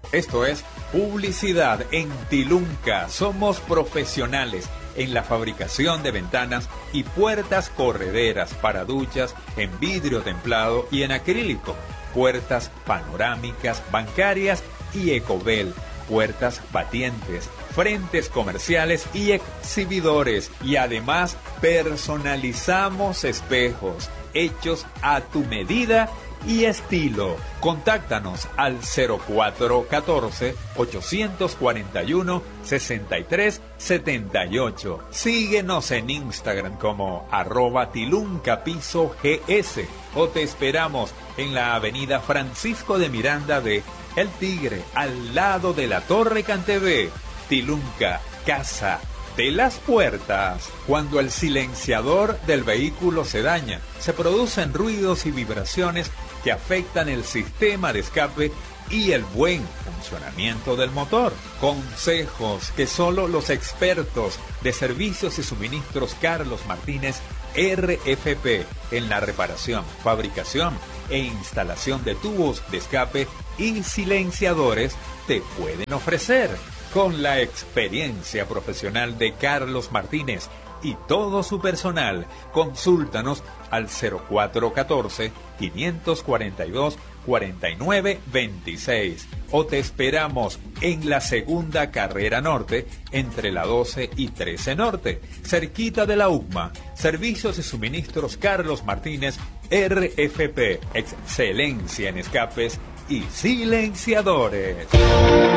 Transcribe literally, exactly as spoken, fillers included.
Esto es publicidad en Tilunca. Somos profesionales en la fabricación de ventanas y puertas correderas para duchas en vidrio templado y en acrílico, puertas panorámicas, bancarias y Ecobel, puertas batientes, frentes comerciales y exhibidores. Y además personalizamos espejos hechos a tu medida y estilo. Contáctanos al cero cuatro uno cuatro, ocho cuatro uno, seis tres siete ocho. Síguenos en Instagram como arroba tiluncapiso gs o te esperamos en la avenida Francisco de Miranda de El Tigre, al lado de la Torre Cantebé. Tilunca, casa de las puertas. Cuando el silenciador del vehículo se daña, se producen ruidos y vibraciones que afectan el sistema de escape y el buen funcionamiento del motor. Consejos que solo los expertos de servicios y suministros Carlos Martínez R F P en la reparación, fabricación e instalación de tubos de escape y silenciadores te pueden ofrecer. Con la experiencia profesional de Carlos Martínez y todo su personal, consúltanos al cero cuatro uno cuatro, cinco cuatro dos, cuatro nueve dos seis o te esperamos en la segunda carrera norte entre la doce y trece norte, cerquita de la U C M A. Servicios y suministros Carlos Martínez R F P, excelencia en escapes y silenciadores.